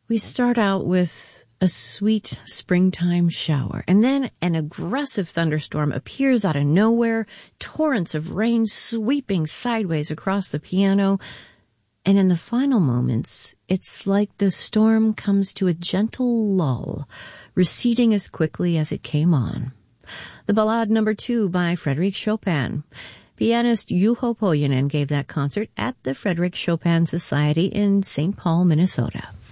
We start out with a sweet springtime shower, and then an aggressive thunderstorm appears out of nowhere, torrents of rain sweeping sideways across the piano, and in the final moments, it's like the storm comes to a gentle lull, receding as quickly as it came on. The Ballade No. 2 by Frédéric Chopin. Pianist Juho Pohjonen gave that concert at the Frédéric Chopin Society in St. Paul, Minnesota.